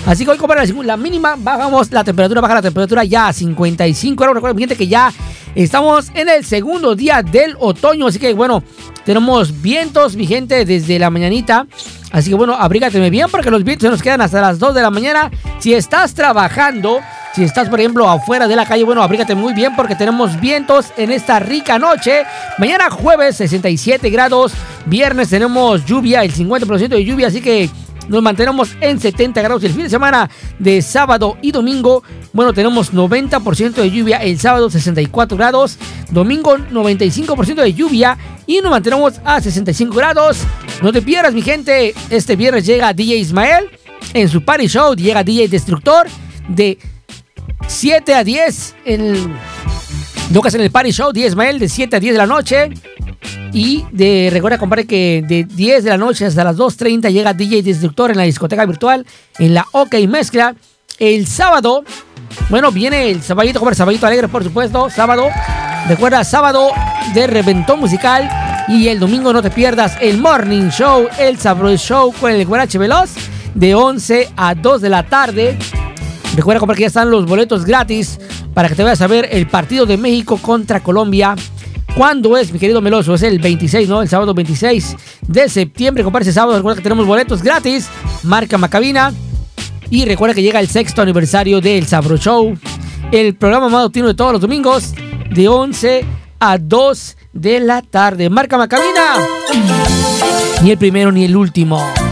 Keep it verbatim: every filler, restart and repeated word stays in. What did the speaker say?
Así que hoy, compadre, la mínima bajamos, la temperatura baja la temperatura ya a cincuenta y cinco grados. Recuerden, mi gente, que ya estamos en el segundo día del otoño. Así que, bueno, tenemos vientos, mi gente, desde la mañanita. Así que, bueno, abrígateme bien porque los vientos se nos quedan hasta las dos de la mañana. Si estás trabajando, si estás, por ejemplo, afuera de la calle, bueno, abrígate muy bien porque tenemos vientos en esta rica noche. Mañana jueves, sesenta y siete grados. Viernes tenemos lluvia, el cincuenta por ciento de lluvia, así que nos mantenemos en setenta grados. El fin de semana de sábado y domingo, bueno, tenemos noventa por ciento de lluvia. El sábado sesenta y cuatro grados. Domingo noventa y cinco por ciento de lluvia. Y nos mantenemos a sesenta y cinco grados. No te pierdas, mi gente. Este viernes llega D J Ismael en su party show. Llega D J Destructor de siete a diez. En lo que es en el party show. D J Ismael de siete a diez de la noche. Y de, recuerda, compadre, que de diez de la noche hasta las dos treinta llega D J Destructor en la discoteca virtual, en la OK Mezcla. El sábado, bueno, viene el sabadito, compadre, sabadito alegre, por supuesto, sábado. Recuerda, sábado de reventón musical. Y el domingo no te pierdas el Morning Show, el Sabroso Show con el Guarache Veloz, de once a dos de la tarde. Recuerda, compadre, que ya están los boletos gratis para que te vayas a ver el partido de México contra Colombia. ¿Cuándo es, mi querido Meloso? Es el veintiséis, ¿no? El sábado veintiséis de septiembre, compadre. Ese sábado, recuerda que tenemos boletos gratis. Marca Macabina. Y recuerda que llega el sexto aniversario del Sabro Show, el programa más matutino de todos los domingos, de once a dos de la tarde. Marca Macabina. Ni el primero ni el último.